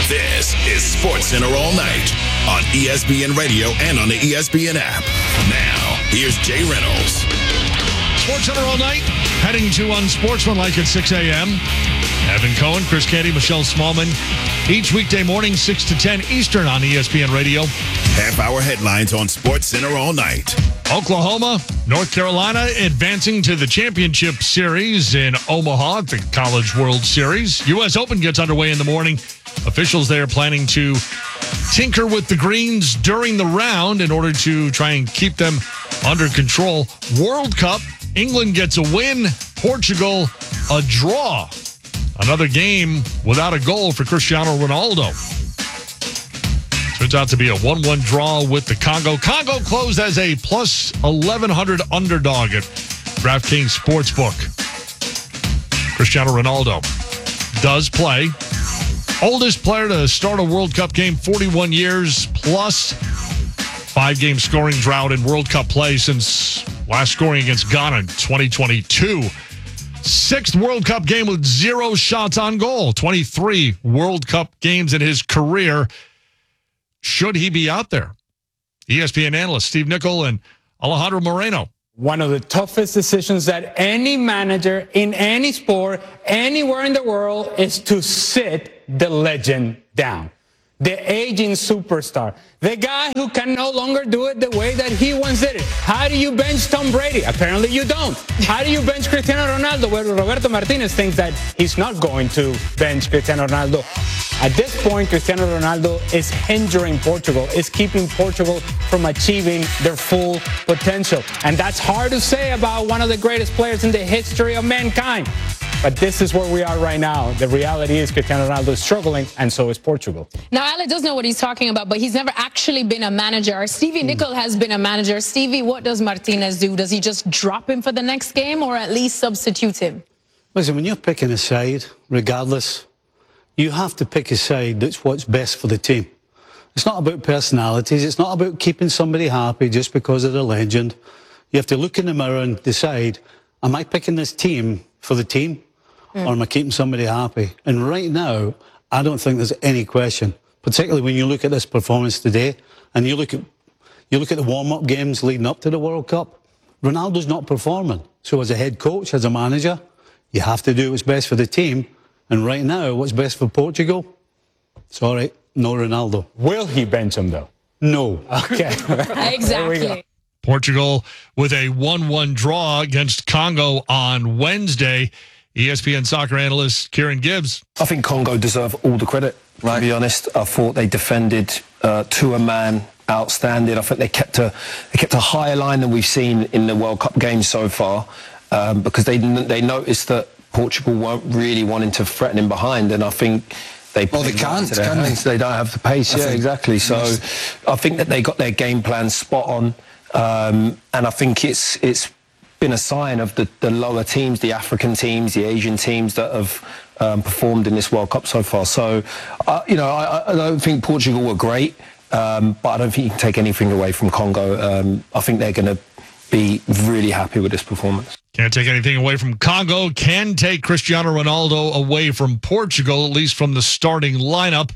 This is SportsCenter All Night on ESPN Radio and on the ESPN app. Now, here's Jay Reynolds. SportsCenter All Night, heading to Unsportsmanlike at 6 a.m. Evan Cohen, Chris Canty, Michelle Smallman. Each weekday morning, 6 to 10 Eastern on ESPN Radio. Half-hour headlines on SportsCenter All Night. Oklahoma, North Carolina advancing to the championship series in Omaha, the College World Series. U.S. Open gets underway in the morning. Officials there planning to tinker with the greens during the round in order to try and keep them under control. World Cup, England gets a win. Portugal, a draw. Another game without a goal for Cristiano Ronaldo. Turns out to be a 1-1 draw with the Congo. Congo closed as a plus 1,100 underdog at DraftKings Sportsbook. Cristiano Ronaldo does play. Oldest player to start a World Cup game, 41 years plus 5-game scoring drought in World Cup play since last scoring against Ghana in 2022. Sixth World Cup game with 0 shots on goal. 23 World Cup games in his career. Should he be out there? ESPN analysts Steve Nicol and Alejandro Moreno. One of the toughest decisions that any manager in any sport, anywhere in the world, is to sit the legend down. The aging superstar. The guy who can no longer do it the way that he once did it. How do you bench Tom Brady? Apparently you don't. How do you bench Cristiano Ronaldo? Well, Roberto Martinez thinks that he's not going to bench Cristiano Ronaldo. At this point, Cristiano Ronaldo is hindering Portugal, is keeping Portugal from achieving their full potential. And that's hard to say about one of the greatest players in the history of mankind. But this is where we are right now. The reality is Cristiano Ronaldo is struggling, and so is Portugal. Now, Alex does know what he's talking about, but he's never actually been a manager. Stevie Nicol has been a manager. Stevie, what does Martinez do? Does he just drop him for the next game or at least substitute him? Listen, when you're picking a side, regardless, you have to pick a side that's what's best for the team. It's not about personalities. It's not about keeping somebody happy just because they're a legend. You have to look in the mirror and decide, am I picking this team for the team? Or am I keeping somebody happy? And right now, I don't think there's any question, particularly when you look at this performance today and you look at the warm-up games leading up to the World Cup. Ronaldo's not performing. So as a head coach, as a manager, you have to do what's best for the team. And right now, what's best for Portugal? Sorry, no Ronaldo. Will he bench him, though? No. Okay. Exactly. Portugal with a 1-1 draw against Congo on Wednesday. ESPN soccer analyst Kieran Gibbs. I think Congo deserve all the credit, to be honest. I thought they defended to a man outstanding. I think they kept a higher line than we've seen in the World Cup games so far because they noticed that Portugal weren't really wanting to threaten him behind, and I think they can't, can they? They don't have the pace. Yeah, exactly. So I think that they got their game plan spot on, and I think it's been a sign of the lower teams, the African teams, the Asian teams that have performed in this World Cup so far. So, I don't think Portugal were great, but I don't think you can take anything away from Congo. I think they're going to be really happy with this performance. Can't take anything away from Congo. Can take Cristiano Ronaldo away from Portugal, at least from the starting lineup.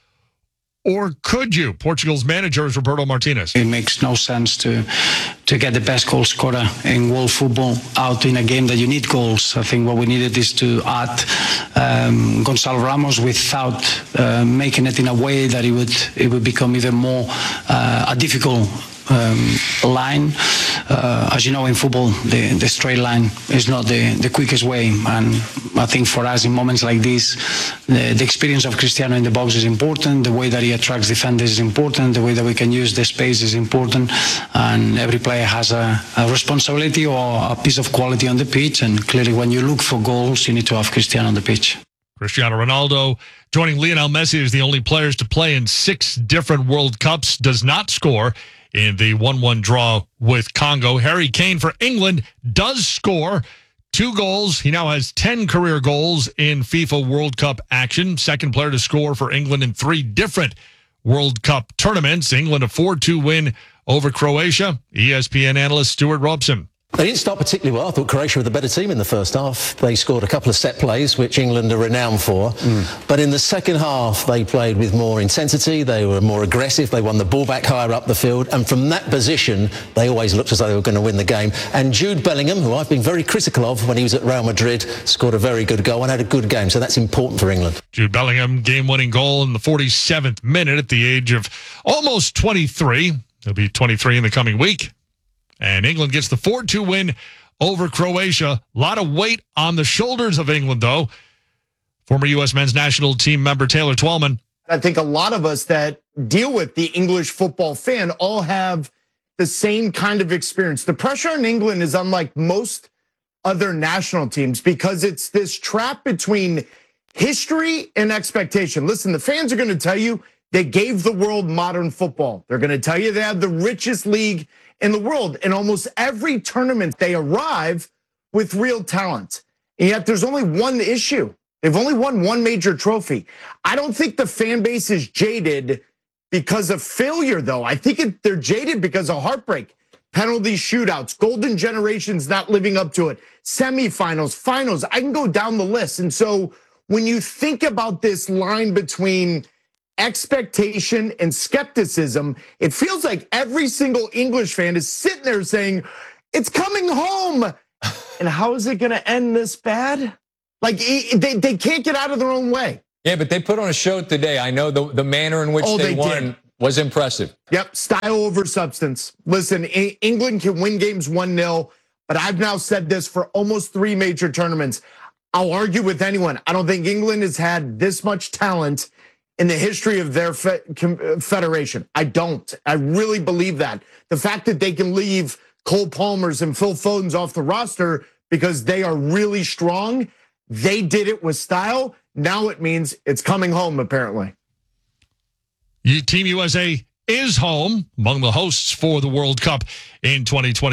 Or could you? Portugal's manager is Roberto Martinez. It makes no sense to get the best goal scorer in world football out in a game that you need goals. I think what we needed is to add Gonçalo Ramos without making it in a way that it would become even more a difficult line. As you know, in football, the straight line is not the quickest way, and I think for us in moments like this, the experience of Cristiano in the box is important. The way that he attracts defenders is important. The way that we can use the space is important, and every player has a responsibility or a piece of quality on the pitch, and clearly when you look for goals, you need to have Cristiano on the pitch. Cristiano Ronaldo, joining Lionel Messi as the only players to play in 6 different World Cups, does not score in the 1-1 draw with Congo. Harry Kane for England does score 2 goals. He now has 10 career goals in FIFA World Cup action. Second player to score for England in 3 different World Cup tournaments. England a 4-2 win over Croatia. ESPN analyst Stuart Robson. They didn't start particularly well. I thought Croatia were the better team in the first half. They scored a couple of set plays, which England are renowned for. But in the second half, they played with more intensity. They were more aggressive. They won the ball back higher up the field. And from that position, they always looked as though they were going to win the game. And Jude Bellingham, who I've been very critical of when he was at Real Madrid, scored a very good goal and had a good game. So that's important for England. Jude Bellingham, game-winning goal in the 47th minute at the age of almost 23. He'll be 23 in the coming week. And England gets the 4-2 win over Croatia. A lot of weight on the shoulders of England, though. Former U.S. men's national team member Taylor Twellman. I think a lot of us that deal with the English football fan all have the same kind of experience. The pressure on England is unlike most other national teams because it's this trap between history and expectation. Listen, the fans are going to tell you they gave the world modern football. They're going to tell you they have the richest league in the world. In almost every tournament, they arrive with real talent. And yet there's only one issue. They've only won one major trophy. I don't think the fan base is jaded because of failure, though. I think they're jaded because of heartbreak. Penalty shootouts, golden generations not living up to it, semifinals, finals. I can go down the list. And so when you think about this line between expectation and skepticism, it feels like every single English fan is sitting there saying, it's coming home. And how is it going to end this bad? Like they can't get out of their own way. Yeah, but they put on a show today. I know the manner in which they won was impressive. Yep, style over substance. Listen, England can win games 1-0, but I've now said this for almost 3 major tournaments. I'll argue with anyone. I don't think England has had this much talent in the history of their federation. I don't. I really believe that. The fact that they can leave Cole Palmers and Phil Foden's off the roster because they are really strong, they did it with style. Now it means it's coming home, apparently. Team USA is home among the hosts for the World Cup in 2020.